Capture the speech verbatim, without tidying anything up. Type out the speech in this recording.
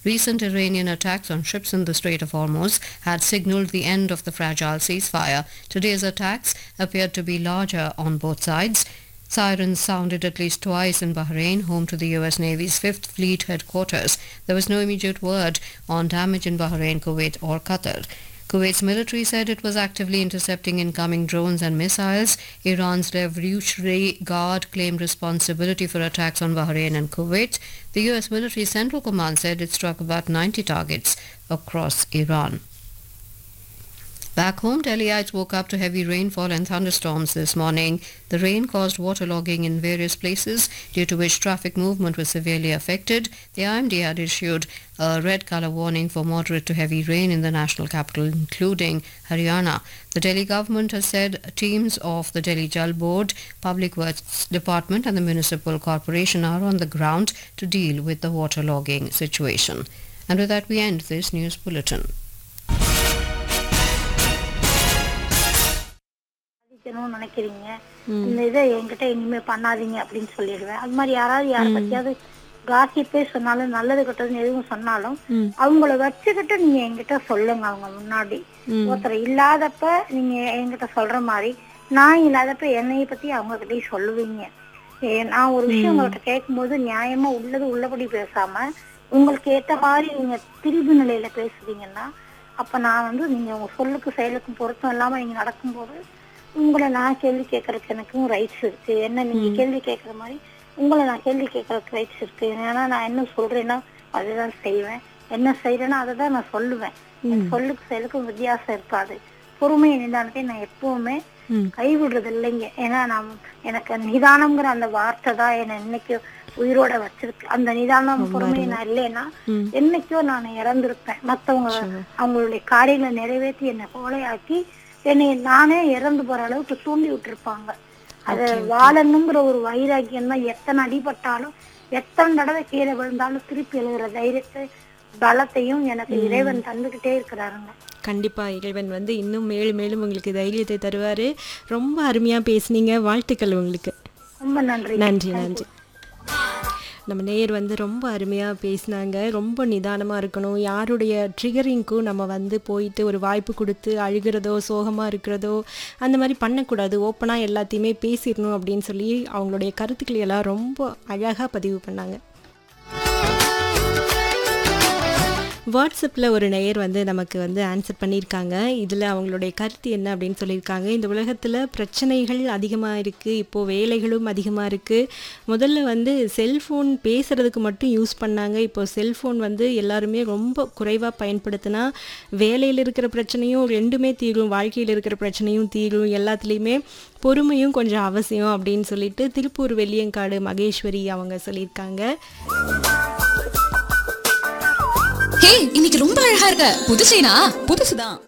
Recent Iranian attacks on ships in the Strait of Hormuz had signaled the end of the fragile ceasefire. Today's attacks appeared to be larger on both sides. Sirens sounded at least twice in Bahrain, home to the U S Navy's Fifth Fleet headquarters. There was no immediate word on damage in Bahrain, Kuwait or Qatar. Kuwait's military said it was actively intercepting incoming drones and missiles. Iran's Revolutionary Guard claimed responsibility for attacks on Bahrain and Kuwait. The U S military Central Command said it struck about ninety targets across Iran. Back home, Delhiites woke up to heavy rainfall and thunderstorms this morning. The rain caused waterlogging in various places, due to which traffic movement was severely affected. The I M D had issued a red colour warning for moderate to heavy rain in the national capital, including Haryana. The Delhi government has said teams of the Delhi Jal Board, Public Works Department and the Municipal Corporation are on the ground to deal with the waterlogging situation. And with that, we end this news bulletin. நினைக்கிறீங்க இந்த இதை என்கிட்ட இனிமே பண்ணாதீங்க அப்படின்னு சொல்லிடுவேன். அது மாதிரி யாராவது யாரை பத்தியாவது காசிப்பே சொன்னாலும் நல்லது கெட்டதுன்னு எதுவும் சொன்னாலும் அவங்கள வச்சுக்கிட்டு நீங்க என்கிட்ட சொல்லுங்க. அவங்க முன்னாடி ஒருத்தர் இல்லாதப்ப நீங்க என்கிட்ட சொல்ற மாதிரி நான் இல்லாதப்ப என்னைய பத்தி அவங்க கிட்டயும் சொல்லுவீங்க. நான் ஒரு விஷயம் உங்கள்கிட்ட கேட்கும் போது நியாயமா உள்ளது உள்ளபடி பேசாம உங்களுக்கு ஏத்த மாதிரி நீங்க திரிபு நிலையில பேசுறீங்கன்னா அப்ப நான் வந்து நீங்க உங்க சொல்லுக்கு செயலுக்கும் பொருத்தம் இல்லாம நீங்க நடக்கும்போது உங்களை நான் கேள்வி கேட்கறதுக்கு எனக்கும் ரைட்ஸ் இருக்கு. என்ன நீங்க கேள்வி கேட்கற மாதிரி உங்களை நான் கேள்வி கேட்கறதுக்கு ரைட்ஸ் இருக்கு. ஏன்னா நான் என்ன சொல்றேன்னா அதுதான் செய்வேன். என்ன செய்யறேன்னா அதை தான் நான் சொல்லுவேன். சொல்லுக்கு செயலுக்கும் வித்தியாசம் இருக்காது. பொறுமை நிதானத்தை நான் எப்பவுமே கைவிடுறது இல்லைங்க. ஏன்னா நான் எனக்கு நிதானம்ங்கிற அந்த வார்த்தை தான் என்னை இன்னைக்கு உயிரோட வச்சிருக்கு. அந்த நிதானம் பொறுமை நான் இல்லைன்னா என்னைக்கோ நான் இறந்திருப்பேன். மத்தவங்க அவங்களுடைய காரியங்களை நிறைவேற்றி என்னை கோலையாக்கி என்னை நானே இறந்து போற அளவுக்கு தூண்டி விட்டுருப்பாங்க. அது வாழணுங்கிற ஒரு வைராக்கியம் தான். எத்தனை அடிபட்டாலும் எத்தனை தடவை கீழே விழுந்தாலும் திருப்பி எழுதுற தைரியத்தை பலத்தையும் எனக்கு இறைவன் தந்துகிட்டே இருக்கிறாருங்க. கண்டிப்பா இறைவன் வந்து இன்னும் மேலும் மேலும் உங்களுக்கு தைரியத்தை தருவாரு. ரொம்ப அருமையா பேசுனீங்க. வாழ்த்துக்கள் உங்களுக்கு. ரொம்ப நன்றி. நன்றி நன்றி. நம்ம நேயர் வந்து ரொம்ப அருமையாக பேசினாங்க. ரொம்ப நிதானமாக இருக்கணும். யாருடைய ட்ரிகரிங்க்கும் நம்ம வந்து போயிட்டு ஒரு வாய்ப்பு கொடுத்து அழுகிறதோ சோகமாக இருக்கிறதோ அந்த மாதிரி பண்ணக்கூடாது. ஓப்பனாக எல்லாத்தையுமே பேசிடணும் அப்படின்னு சொல்லி அவங்களுடைய கருத்துக்களை எல்லாம் ரொம்ப அழகாக பதிவு பண்ணாங்க. வாட்ஸ்அப்பில் ஒரு நேயர் வந்து நமக்கு வந்து ஆன்சர் பண்ணியிருக்காங்க. இதில் அவங்களுடைய கருத்து என்ன அப்படின்னு சொல்லியிருக்காங்க. இந்த உலகத்தில் பிரச்சனைகள் அதிகமாக இருக்குது. இப்போது வேலைகளும் அதிகமாக இருக்குது. முதல்ல வந்து செல்ஃபோன் பேசுகிறதுக்கு மட்டும் யூஸ் பண்ணாங்க. இப்போது செல்ஃபோன் வந்து எல்லாருமே ரொம்ப குறைவாக பயன்படுத்தினா வேலையில் இருக்கிற பிரச்சனையும் ரெண்டுமே தீரும், வாழ்க்கையில் இருக்கிற பிரச்சனையும் தீரும். எல்லாத்துலேயுமே பொறுமையும் கொஞ்சம் அவசியம் அப்படின்னு சொல்லிட்டு திருப்பூர் வெள்ளியங்காடு மகேஸ்வரி அவங்க சொல்லியிருக்காங்க. ஹே, இன்னைக்கு ரொம்ப அழகா இருக்க. புதுசேனா? புதுசுதான்.